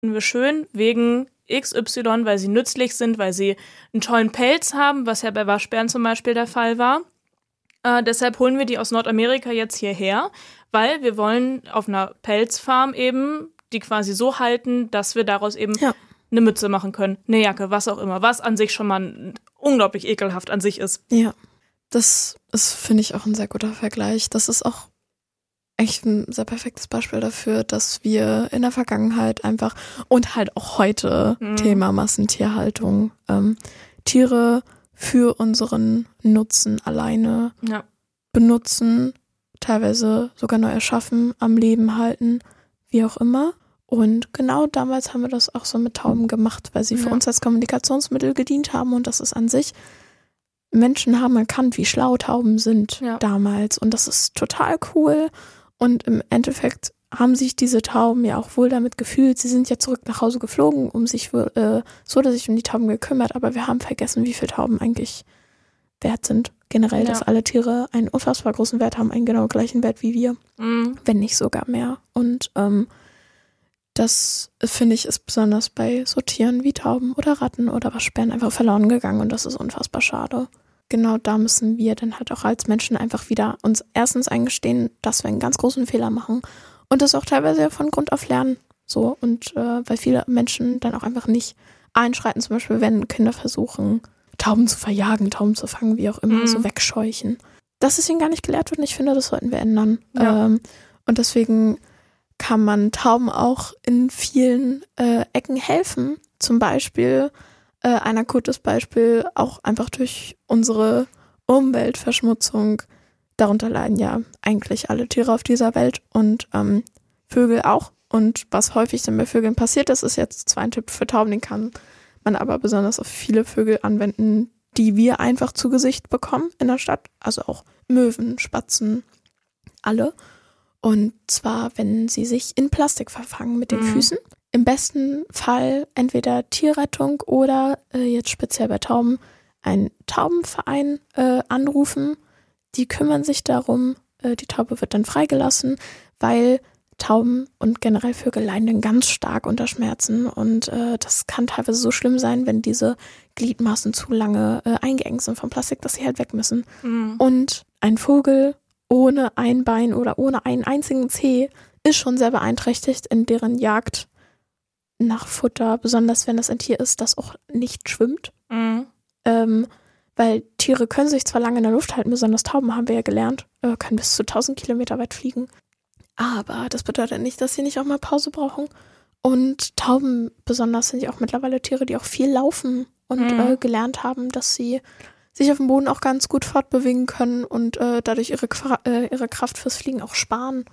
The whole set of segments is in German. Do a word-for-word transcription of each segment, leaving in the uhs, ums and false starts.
finden wir schön wegen X Y, weil sie nützlich sind, weil sie einen tollen Pelz haben, was ja bei Waschbären zum Beispiel der Fall war. Äh, deshalb holen wir die aus Nordamerika jetzt hierher, weil wir wollen auf einer Pelzfarm eben die quasi so halten, dass wir daraus eben ja. eine Mütze machen können, eine Jacke, was auch immer, was an sich schon mal unglaublich ekelhaft an sich ist. Ja, das ist, finde ich, auch ein sehr guter Vergleich. Das ist auch echt ein sehr perfektes Beispiel dafür, dass wir in der Vergangenheit einfach und halt auch heute mhm. Thema Massentierhaltung ähm, Tiere für unseren Nutzen alleine ja. benutzen, teilweise sogar neu erschaffen, am Leben halten, wie auch immer. Und genau damals haben wir das auch so mit Tauben gemacht, weil sie ja. für uns als Kommunikationsmittel gedient haben und das ist an sich, Menschen haben erkannt, wie schlau Tauben sind ja. damals und das ist total cool und im Endeffekt haben sich diese Tauben ja auch wohl damit gefühlt, sie sind ja zurück nach Hause geflogen, um sich äh, so oder sich um die Tauben gekümmert, aber wir haben vergessen, wie viele Tauben eigentlich wert sind. Generell, ja. dass alle Tiere einen unfassbar großen Wert haben, einen genau gleichen Wert wie wir, mhm. wenn nicht sogar mehr. Und ähm, das, finde ich, ist besonders bei so Tieren wie Tauben oder Ratten oder Waschbären einfach verloren gegangen und das ist unfassbar schade. Genau da müssen wir dann halt auch als Menschen einfach wieder uns erstens eingestehen, dass wir einen ganz großen Fehler machen und das auch teilweise von Grund auf lernen. So und äh, weil viele Menschen dann auch einfach nicht einschreiten, zum Beispiel wenn Kinder versuchen, Tauben zu verjagen, Tauben zu fangen, wie auch immer, mhm. so wegscheuchen. Dass es ihnen gar nicht gelehrt wird und ich finde, das sollten wir ändern. Ja. Ähm, und deswegen kann man Tauben auch in vielen äh, Ecken helfen. Zum Beispiel, äh, ein akutes Beispiel, auch einfach durch unsere Umweltverschmutzung. Darunter leiden ja eigentlich alle Tiere auf dieser Welt und ähm, Vögel auch. Und was häufig dann bei Vögeln passiert, das ist jetzt zwar ein Tipp für Tauben, den kann man aber besonders auf viele Vögel anwenden, die wir einfach zu Gesicht bekommen in der Stadt. Also auch Möwen, Spatzen, alle. Und zwar, wenn sie sich in Plastik verfangen mit den mhm. Füßen. Im besten Fall entweder Tierrettung oder äh, jetzt speziell bei Tauben einen Taubenverein äh, anrufen. Die kümmern sich darum. Äh, die Taube wird dann freigelassen, weil Tauben und generell Vögel leiden dann ganz stark unter Schmerzen und äh, das kann teilweise so schlimm sein, wenn diese Gliedmaßen zu lange äh, eingeengt sind vom Plastik, dass sie halt weg müssen. Mhm. Und ein Vogel ohne ein Bein oder ohne einen einzigen Zeh ist schon sehr beeinträchtigt in deren Jagd nach Futter, besonders wenn das ein Tier ist, das auch nicht schwimmt. Mhm. Ähm, weil Tiere können sich zwar lange in der Luft halten, besonders Tauben haben wir ja gelernt, äh, können bis zu tausend Kilometer weit fliegen. Aber das bedeutet nicht, dass sie nicht auch mal Pause brauchen. Und Tauben besonders sind ja auch mittlerweile Tiere, die auch viel laufen und mhm. äh, gelernt haben, dass sie sich auf dem Boden auch ganz gut fortbewegen können und äh, dadurch ihre, äh, ihre Kraft fürs Fliegen auch sparen,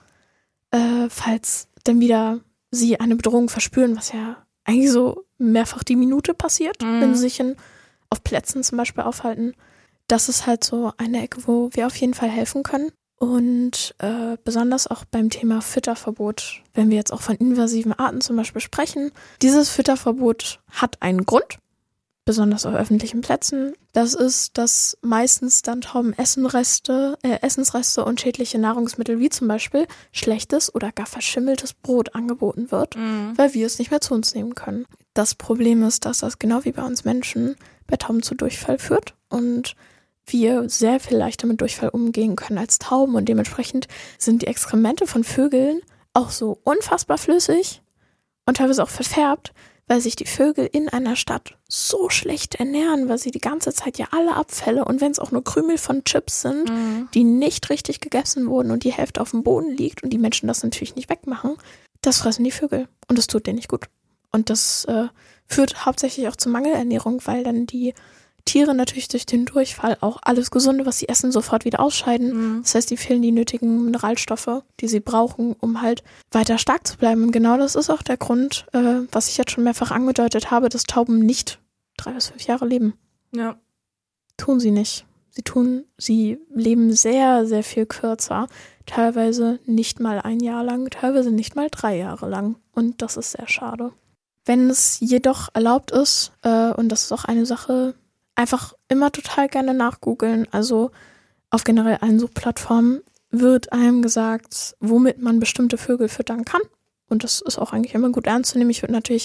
äh, falls dann wieder sie eine Bedrohung verspüren, was ja eigentlich so mehrfach die Minute passiert, mhm. wenn sie sich in, auf Plätzen zum Beispiel aufhalten. Das ist halt so eine Ecke, wo wir auf jeden Fall helfen können. Und äh, besonders auch beim Thema Fütterverbot, wenn wir jetzt auch von invasiven Arten zum Beispiel sprechen, dieses Fütterverbot hat einen Grund, besonders auf öffentlichen Plätzen. Das ist, dass meistens dann Tauben Essenreste, äh, Essensreste und schädliche Nahrungsmittel wie zum Beispiel schlechtes oder gar verschimmeltes Brot angeboten wird, mhm. weil wir es nicht mehr zu uns nehmen können. Das Problem ist, dass das genau wie bei uns Menschen bei Tauben zu Durchfall führt und wir sehr viel leichter mit Durchfall umgehen können als Tauben und dementsprechend sind die Exkremente von Vögeln auch so unfassbar flüssig und teilweise auch verfärbt, weil sich die Vögel in einer Stadt so schlecht ernähren, weil sie die ganze Zeit ja alle Abfälle und wenn es auch nur Krümel von Chips sind, mhm. die nicht richtig gegessen wurden und die Hälfte auf dem Boden liegt und die Menschen das natürlich nicht wegmachen, das fressen die Vögel und das tut denen nicht gut. Und das äh, führt hauptsächlich auch zu Mangelernährung, weil dann die Tiere natürlich durch den Durchfall auch alles Gesunde, was sie essen, sofort wieder ausscheiden. Mhm. Das heißt, die fehlen die nötigen Mineralstoffe, die sie brauchen, um halt weiter stark zu bleiben. Und genau das ist auch der Grund, äh, was ich jetzt schon mehrfach angedeutet habe, dass Tauben nicht drei bis fünf Jahre leben. Ja. Tun sie nicht. Sie tun, sie leben sehr, sehr viel kürzer. Teilweise nicht mal ein Jahr lang, teilweise nicht mal drei Jahre lang. Und das ist sehr schade. Wenn es jedoch erlaubt ist, äh, und das ist auch eine Sache, einfach immer total gerne nachgoogeln. Also auf generell allen Suchplattformen wird einem gesagt, womit man bestimmte Vögel füttern kann. Und das ist auch eigentlich immer gut ernst zu nehmen. Ich würde natürlich